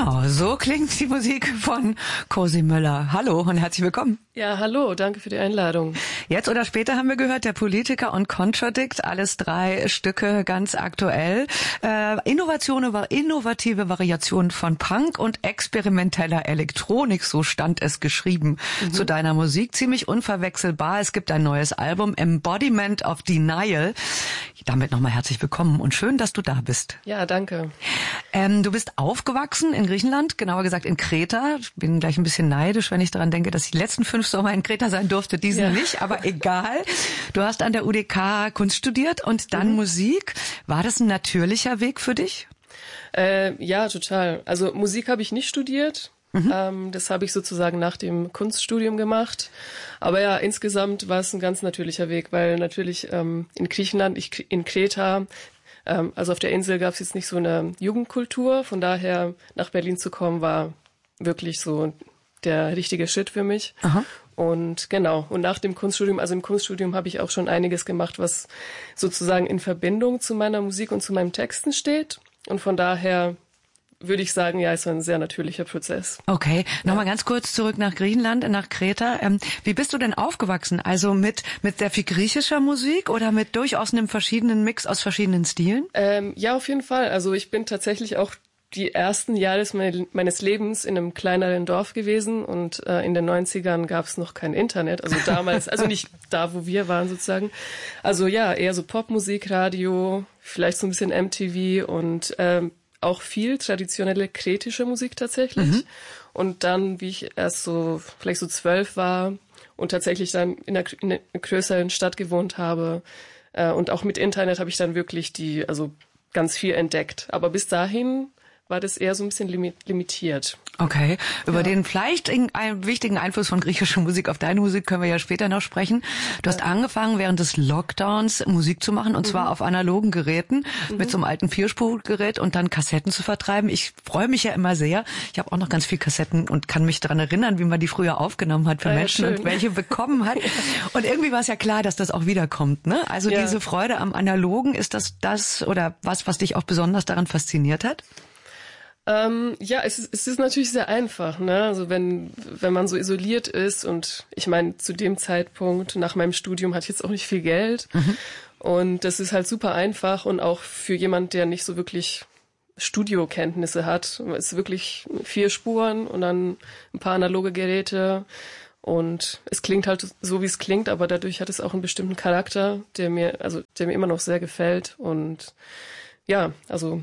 Genau, so klingt die Musik von Cosi Möller. Hallo und herzlich willkommen. Ja, hallo, danke für die Einladung. Jetzt oder später haben wir gehört, der Politiker und Contradict, alles 3 Stücke ganz aktuell. Innovative Variationen von Punk und experimenteller Elektronik, so stand es geschrieben zu deiner Musik. Ziemlich unverwechselbar. Es gibt ein neues Album, Embodiment of Denial. Damit nochmal herzlich willkommen und schön, dass du da bist. Ja, danke. Du bist aufgewachsen in Griechenland, genauer gesagt in Kreta. Ich bin gleich ein bisschen neidisch, wenn ich daran denke, dass ich die letzten 5 Sommer in Kreta sein durfte, diesen nicht, aber egal. Du hast an der UDK Kunst studiert und dann Musik. War das ein natürlicher Weg für dich? Ja, total. Also Musik habe ich nicht studiert. Das habe ich sozusagen nach dem Kunststudium gemacht. Aber ja, insgesamt war es ein ganz natürlicher Weg, weil natürlich in Griechenland, in Kreta, also auf der Insel gab es jetzt nicht so eine Jugendkultur. Von daher nach Berlin zu kommen, war wirklich so der richtige Schritt für mich. Aha. Und genau, und nach dem Kunststudium, also im Kunststudium habe ich auch schon einiges gemacht, was sozusagen in Verbindung zu meiner Musik und zu meinen Texten steht. Und von daher würde ich sagen, ja, es war ein sehr natürlicher Prozess. Okay, nochmal ganz kurz zurück nach Griechenland, nach Kreta. Wie bist du denn aufgewachsen? Also mit sehr viel griechischer Musik oder mit durchaus einem verschiedenen Mix aus verschiedenen Stilen? Ja, auf jeden Fall. Also ich bin tatsächlich auch die ersten Jahre meines Lebens in einem kleineren Dorf gewesen und in den 90ern gab es noch kein Internet, also damals, also nicht da, wo wir waren sozusagen. Also ja, eher so Popmusik, Radio, vielleicht so ein bisschen MTV und auch viel traditionelle kretische Musik tatsächlich. Und dann, wie ich erst so, vielleicht so 12 war und tatsächlich dann in einer größeren Stadt gewohnt habe und auch mit Internet habe ich dann wirklich also ganz viel entdeckt. Aber bis dahin war das eher so ein bisschen limitiert. Okay, über den vielleicht einen wichtigen Einfluss von griechischer Musik auf deine Musik können wir ja später noch sprechen. Du hast angefangen, während des Lockdowns Musik zu machen und zwar auf analogen Geräten mit so einem alten Vierspurgerät und dann Kassetten zu vertreiben. Ich freue mich ja immer sehr. Ich habe auch noch ganz viel Kassetten und kann mich daran erinnern, wie man die früher aufgenommen hat für Menschen und welche bekommen hat. Und irgendwie war es ja klar, dass das auch wiederkommt, ne? Also diese Freude am Analogen, ist das oder was dich auch besonders daran fasziniert hat? Ja, es ist natürlich sehr einfach, ne? Also wenn man so isoliert ist und ich meine, zu dem Zeitpunkt nach meinem Studium hatte ich jetzt auch nicht viel Geld und das ist halt super einfach und auch für jemand, der nicht so wirklich Studiokenntnisse hat, es ist wirklich 4 Spuren und dann ein paar analoge Geräte und es klingt halt so, wie es klingt, aber dadurch hat es auch einen bestimmten Charakter, der mir immer noch sehr gefällt und ja, also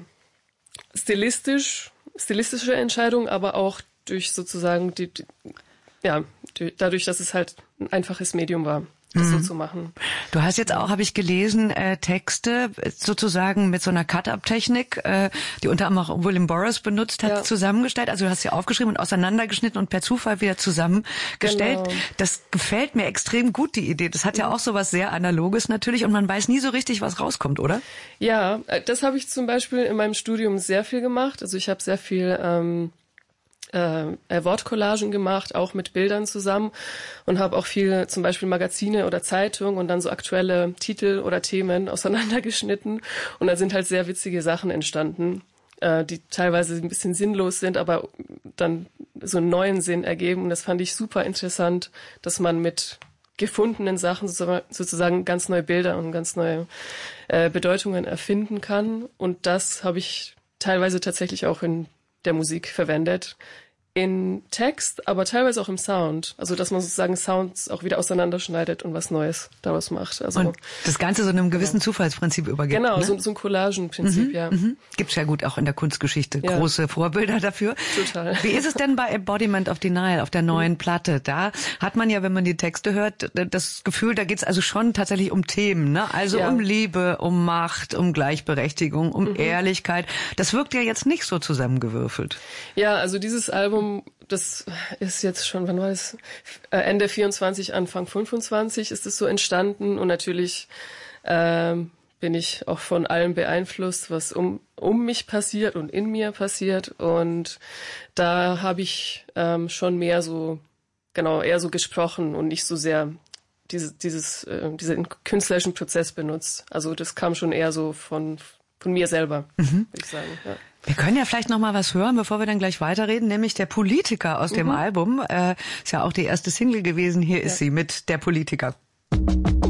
stilistische Entscheidung, aber auch durch sozusagen dadurch, dass es halt ein einfaches Medium war, das so zu machen. Du hast jetzt auch, habe ich gelesen, Texte sozusagen mit so einer Cut-Up-Technik, die unter anderem auch William Burroughs benutzt hat, zusammengestellt. Also du hast sie aufgeschrieben und auseinandergeschnitten und per Zufall wieder zusammengestellt. Genau. Das gefällt mir extrem gut, die Idee. Das hat ja auch so was sehr Analoges natürlich und man weiß nie so richtig, was rauskommt, oder? Ja, das habe ich zum Beispiel in meinem Studium sehr viel gemacht. Also ich habe sehr viel Wortcollagen gemacht, auch mit Bildern zusammen und habe auch viel zum Beispiel Magazine oder Zeitungen und dann so aktuelle Titel oder Themen auseinandergeschnitten und da sind halt sehr witzige Sachen entstanden, die teilweise ein bisschen sinnlos sind, aber dann so einen neuen Sinn ergeben und das fand ich super interessant, dass man mit gefundenen Sachen sozusagen ganz neue Bilder und ganz neue Bedeutungen erfinden kann und das habe ich teilweise tatsächlich auch in der Musik verwendet. In Text, aber teilweise auch im Sound. Also, dass man sozusagen Sounds auch wieder auseinanderschneidet und was Neues daraus macht. Also, und das Ganze so einem gewissen Zufallsprinzip übergibt. Genau, ne? so ein Collagenprinzip, ja. Gibt's ja gut auch in der Kunstgeschichte große Vorbilder dafür. Total. Wie ist es denn bei Embodiment of Denial auf der neuen Platte? Da hat man ja, wenn man die Texte hört, das Gefühl, da geht's also schon tatsächlich um Themen, ne? Also um Liebe, um Macht, um Gleichberechtigung, um Ehrlichkeit. Das wirkt ja jetzt nicht so zusammengewürfelt. Ja, also dieses Album, das ist jetzt schon, wann war es? Ende 24, Anfang 25 ist es so entstanden und natürlich bin ich auch von allem beeinflusst, was um mich passiert und in mir passiert und da habe ich schon mehr so, eher so gesprochen und nicht so sehr diesen künstlerischen Prozess benutzt. Also das kam schon eher so von mir selber, würde ich sagen. Ja. Wir können ja vielleicht noch mal was hören, bevor wir dann gleich weiterreden, nämlich Der Politiker aus dem Album. Ist ja auch die erste Single gewesen. Hier ist sie mit Der Politiker.